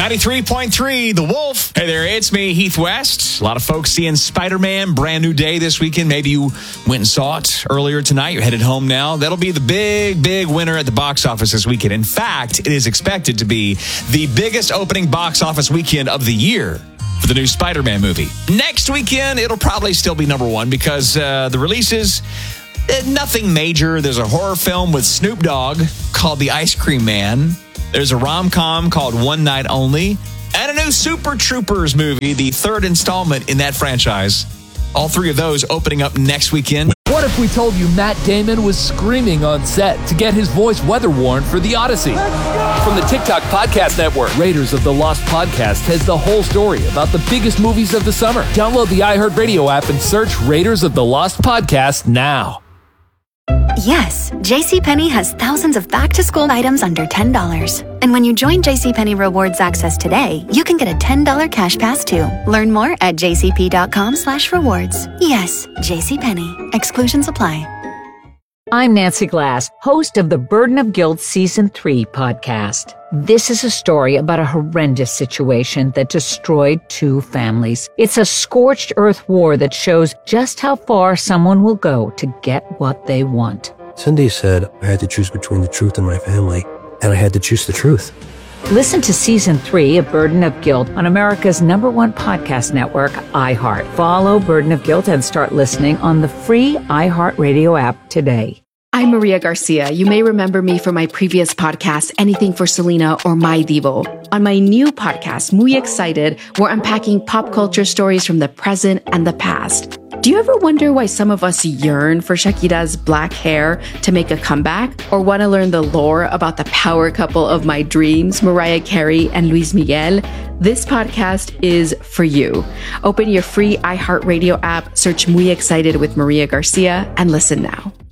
93.3, The Wolf. Hey there, it's me, Heath West. A lot of folks seeing Spider-Man, brand new day this weekend. Maybe you went and saw it earlier tonight. You're headed home now. That'll be the big winner at the box office this weekend. In fact, it is expected to be the biggest opening box office weekend of the year for the new Spider-Man movie. Next weekend, it'll probably still be number one because the releases, nothing major. There's a horror film with Snoop Dogg called The Ice Cream Man. There's a rom-com called One Night Only, and a new Super Troopers movie, the third installment in that franchise. All three of those opening up next weekend. What if we told you Matt Damon was screaming on set to get his voice weather-worn for The Odyssey? From the TikTok Podcast Network, Raiders of the Lost Podcast has the whole story about the biggest movies of the summer. Download the iHeartRadio app and search Raiders of the Lost Podcast now. Yes, JCPenney has thousands of back-to-school items under $10. And when you join JCPenney Rewards Access today, you can get a $10 cash pass too. Learn more at jcp.com/rewards. Yes, JCPenney. Exclusions apply. I'm Nancy Glass, host of the Burden of Guilt Season 3 podcast. This is a story about a horrendous situation that destroyed two families. It's a scorched earth war that shows just how far someone will go to get what they want. Cindy said I had to choose between the truth and my family, and I had to choose the truth. Listen to Season 3 of Burden of Guilt on America's #1 podcast network, iHeart. Follow Burden of Guilt and start listening on the free iHeartRadio app today. I'm Maria Garcia. You may remember me from my previous podcast, Anything for Selena or My Divo. On my new podcast, Muy Excited, we're unpacking pop culture stories from the present and the past. Do you ever wonder why some of us yearn for Shakira's black hair to make a comeback? Or want to learn the lore about the power couple of my dreams, Mariah Carey and Luis Miguel? This podcast is for you. Open your free iHeartRadio app, search Muy Excited with Maria Garcia, and listen now.